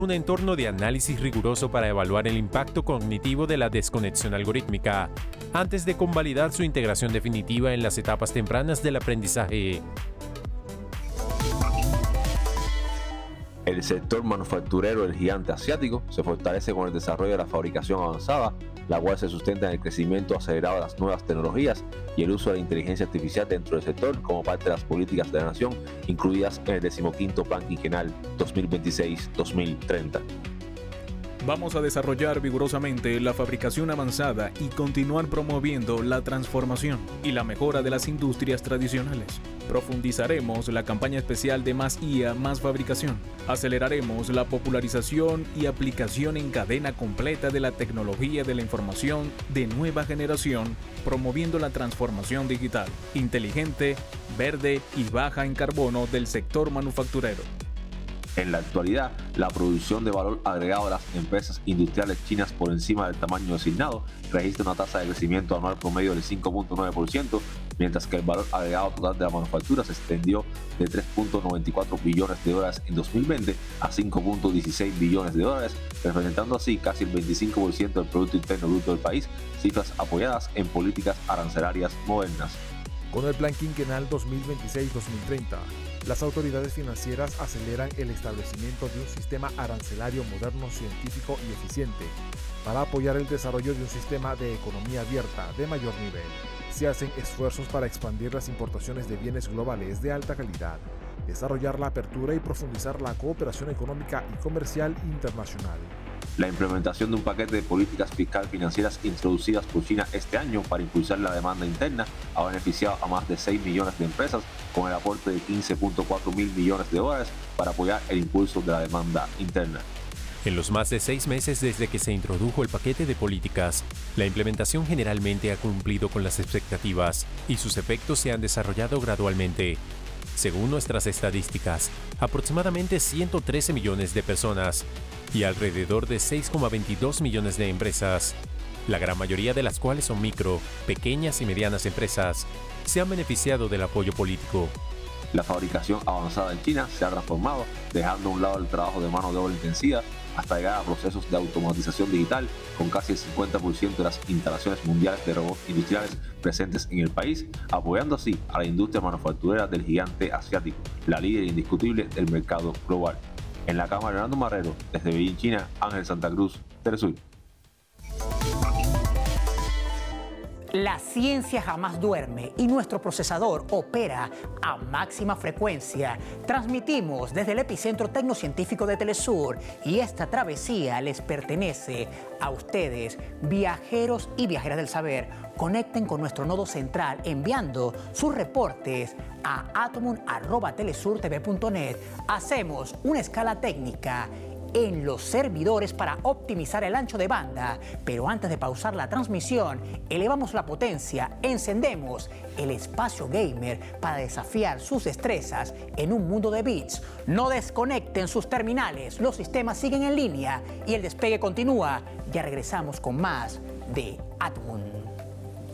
un entorno de análisis riguroso para evaluar el impacto cognitivo de la desconexión algorítmica, antes de convalidar su integración definitiva en las etapas tempranas del aprendizaje. El sector manufacturero del gigante asiático se fortalece con el desarrollo de la fabricación avanzada, la cual se sustenta en el crecimiento acelerado de las nuevas tecnologías y el uso de la inteligencia artificial dentro del sector como parte de las políticas de la nación, incluidas en el 15º Plan Quinquenal 2026-2030. Vamos a desarrollar vigorosamente la fabricación avanzada y continuar promoviendo la transformación y la mejora de las industrias tradicionales. Profundizaremos la campaña especial de Más IA, Más Fabricación. Aceleraremos la popularización y aplicación en cadena completa de la tecnología de la información de nueva generación, promoviendo la transformación digital, inteligente, verde y baja en carbono del sector manufacturero. En la actualidad, la producción de valor agregado de las empresas industriales chinas por encima del tamaño asignado registra una tasa de crecimiento anual promedio del 5.9%, mientras que el valor agregado total de la manufactura se extendió de 3.94 billones de dólares en 2020 a 5.16 billones de dólares, representando así casi el 25% del Producto Interno Bruto del país, cifras apoyadas en políticas arancelarias modernas. Con el Plan Quinquenal 2026-2030, las autoridades financieras aceleran el establecimiento de un sistema arancelario moderno, científico y eficiente para apoyar el desarrollo de un sistema de economía abierta de mayor nivel. Se hacen esfuerzos para expandir las importaciones de bienes globales de alta calidad, desarrollar la apertura y profundizar la cooperación económica y comercial internacional. La implementación de un paquete de políticas fiscal financieras introducidas por China este año para impulsar la demanda interna ha beneficiado a más de 6 millones de empresas con el aporte de 15.4 mil millones de dólares para apoyar el impulso de la demanda interna. En los más de 6 meses desde que se introdujo el paquete de políticas, la implementación generalmente ha cumplido con las expectativas y sus efectos se han desarrollado gradualmente. Según nuestras estadísticas, aproximadamente 113 millones de personas y alrededor de 6,22 millones de empresas, la gran mayoría de las cuales son micro, pequeñas y medianas empresas, se han beneficiado del apoyo político. La fabricación avanzada en China se ha transformado, dejando a un lado el trabajo de mano de obra intensiva hasta llegar a procesos de automatización digital, con casi el 50% de las instalaciones mundiales de robots industriales presentes en el país, apoyando así a la industria manufacturera del gigante asiático, la líder indiscutible del mercado global. En la cámara, Leonardo Marrero, desde Beijing, China, Ángel Santa Cruz, Telesur. La ciencia jamás duerme y nuestro procesador opera a máxima frecuencia. Transmitimos desde el epicentro tecnocientífico de Telesur y esta travesía les pertenece a ustedes, viajeros y viajeras del saber. Conecten con nuestro nodo central enviando sus reportes a atomum@telesurtv.net. Hacemos una escala técnica en los servidores para optimizar el ancho de banda, pero antes de pausar la transmisión, elevamos la potencia, encendemos el espacio gamer para desafiar sus destrezas en un mundo de bits. No desconecten sus terminales, los sistemas siguen en línea y el despegue continúa. Ya regresamos con más de Atomum.